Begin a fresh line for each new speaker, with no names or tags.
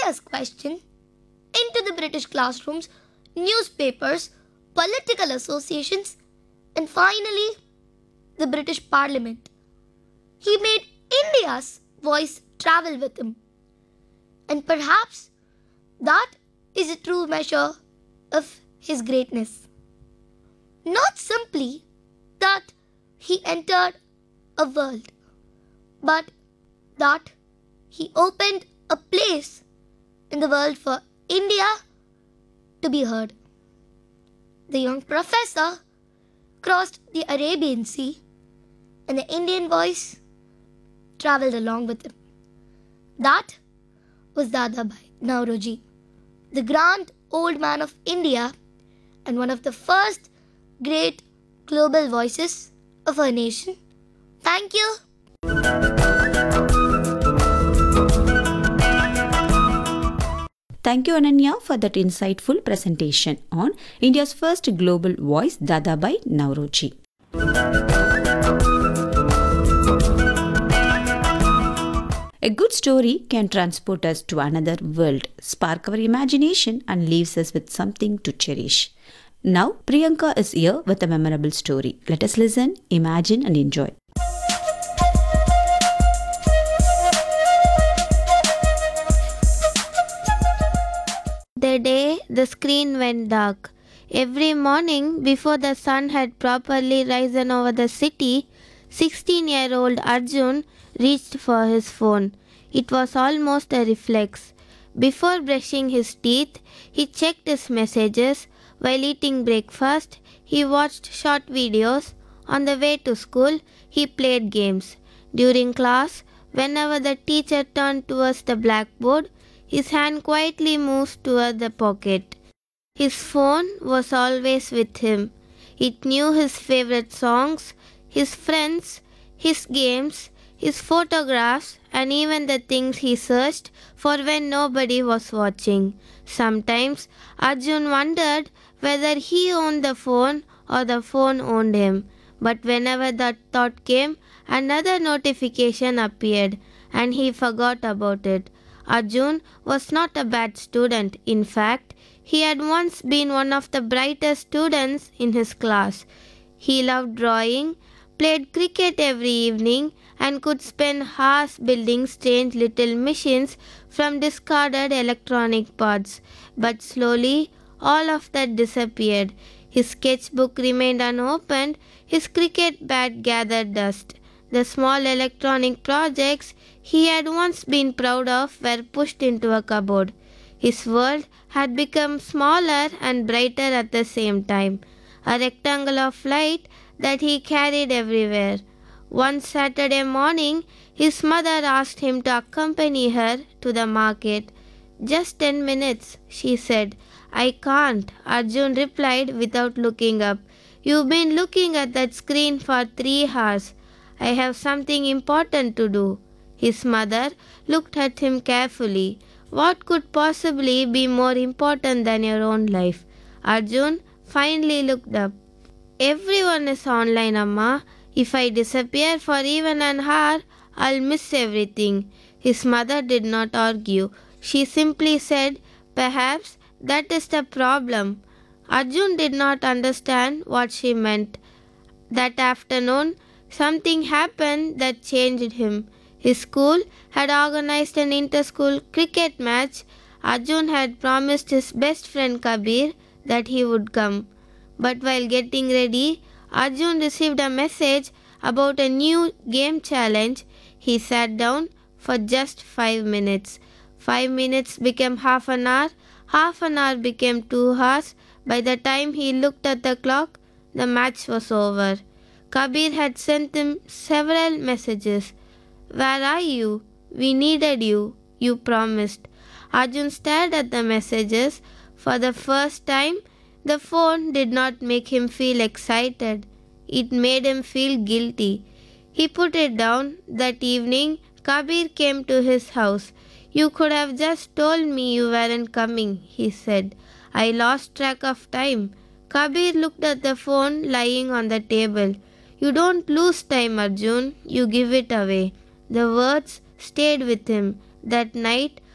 India's question into the British classrooms, newspapers, political associations, and finally, the British Parliament. He made India's voice travel with him. And perhaps that is a true measure of his greatness. Not simply that he entered a world, but that he opened a place in the world for India to be heard. The young professor crossed the Arabian Sea, and the Indian voice traveled along with him. That was Dadabhai Nauroji, the grand old man of India and one of the first great global voices of our nation. Thank you.
Thank you, Ananya, for that insightful presentation on India's first global voice, Dadabhai Nauroji. A good story can transport us to another world, spark our imagination, and leaves us with something to cherish. Now, Priyanka is here with a memorable story. Let us listen, imagine, and enjoy.
The day the screen went dark. Every morning, before the sun had properly risen over the city, 16-year-old Arjun reached for his phone. It was almost a reflex. Before brushing his teeth, he checked his messages. While eating breakfast, he watched short videos. On the way to school, he played games. During class, whenever the teacher turned towards the blackboard, his hand quietly moved toward the pocket. His phone was always with him. It knew his favorite songs, his friends, his games, his photographs, and even the things he searched for when nobody was watching. Sometimes Arjun wondered whether he owned the phone or the phone owned him. But whenever that thought came, another notification appeared, and he forgot about it. Arjun was not a bad student. In fact, he had once been one of the brightest students in his class. He loved drawing, played cricket every evening, and could spend hours building strange little machines from discarded electronic parts. But slowly, all of that disappeared. His sketchbook remained unopened, his cricket bat gathered dust. The small electronic projects he had once been proud of were pushed into a cupboard. His world had become smaller and brighter at the same time, a rectangle of light that he carried everywhere. One Saturday morning, his mother asked him to accompany her to the market. "Just 10 minutes," she said. "I can't," Arjun replied without looking up. "You've been looking at that screen for 3 hours. I have something important to do." His mother looked at him carefully. What could possibly be more important than your own life? Arjun finally looked up. "Everyone is online, Amma. If I disappear for even an hour, I'll miss everything." His mother did not argue. She simply said, "Perhaps that is the problem." Arjun did not understand what she meant. That afternoon, something happened that changed him. His school had organized an inter-school cricket match. Arjun had promised his best friend Kabir that he would come. But while getting ready, Arjun received a message about a new game challenge. He sat down for just 5 minutes. 5 minutes became half an hour became 2 hours. By the time he looked at the clock, the match was over. Kabir had sent him several messages. "Where are you? We needed you. You promised." Arjun stared at the messages. For the first time, the phone did not make him feel excited. It made him feel guilty. He put it down. That evening, Kabir came to his house. "You could have just told me you weren't coming," he said. "I lost track of time." Kabir looked at the phone lying on the table. "You don't lose time, Arjun. You give it away." The words stayed with him. That night,